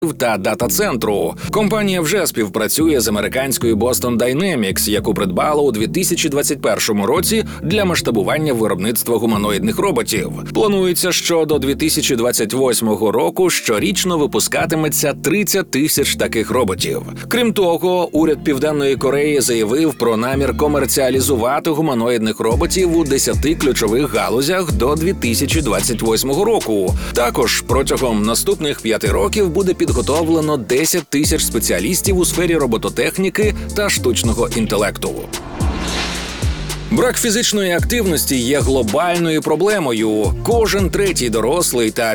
та дата-центру. Компанія вже співпрацює з американською Boston Dynamics, яку придбала у 2021 році для масштабування виробництва гуманоїдних роботів. Планується, що до 2028 року щорічно випускатиметься 30 тисяч таких роботів. Крім того, уряд Південної Кореї заявив про намір комерціалізувати гуманоїдних роботів у 10 ключових галузях до 2028 року. Також протягом наступних 5 років буде підготовлено 10 тисяч спеціалістів у сфері робототехніки та штучного інтелекту. Брак фізичної активності є глобальною проблемою. Кожен третій дорослий та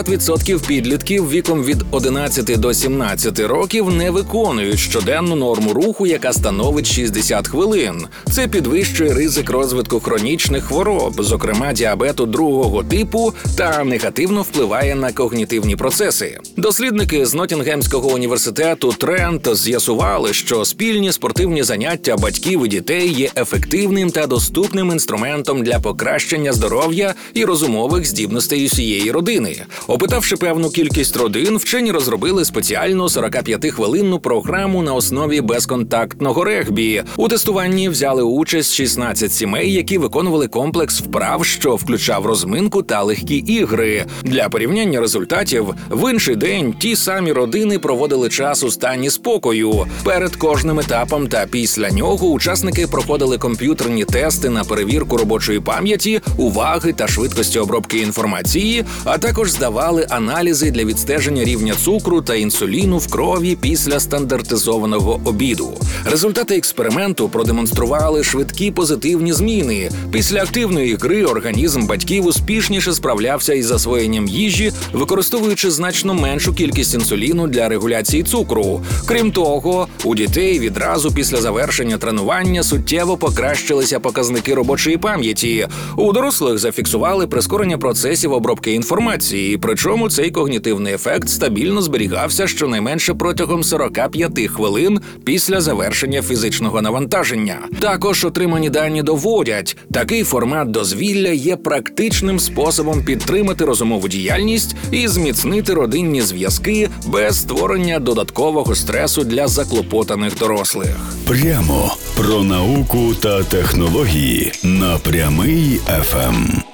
80% підлітків віком від 11 до 17 років не виконують щоденну норму руху, яка становить 60 хвилин. Це підвищує ризик розвитку хронічних хвороб, зокрема діабету другого типу, та негативно впливає на когнітивні процеси. Дослідники з Ноттінгемського університету Трент з'ясували, що спільні спортивні заняття батьків і дітей є ефективним та доступним інструментом для покращення здоров'я і розумових здібностей усієї родини. Опитавши певну кількість родин, вчені розробили спеціальну 45-хвилинну програму на основі безконтактного регбі. У тестуванні взяли участь 16 сімей, які виконували комплекс вправ, що включав розминку та легкі ігри. Для порівняння результатів, в інший день ті самі родини проводили час у стані спокою. Перед кожним етапом та після нього учасники проходили комп'ютерні тести на перевірку робочої пам'яті, уваги та швидкості обробки інформації, а також здавали аналізи для відстеження рівня цукру та інсуліну в крові після стандартизованого обіду. Результати експерименту продемонстрували швидкі позитивні зміни. Після активної гри організм батьків успішніше справлявся із засвоєнням їжі, використовуючи значно меншу кількість інсуліну для регуляції цукру. Крім того, у дітей відразу після завершення тренування суттєво покращилися показники робочої пам'яті. У дорослих зафіксували прискорення процесів обробки інформації, причому цей когнітивний ефект стабільно зберігався щонайменше протягом 45 хвилин після завершення фізичного навантаження. Також отримані дані доводять, такий формат дозвілля є практичним способом підтримати розумову діяльність і зміцнити родинні зв'язки без створення додаткового стресу для заклопотаних дорослих. Прямо про науку та технології на Прямий ФМ.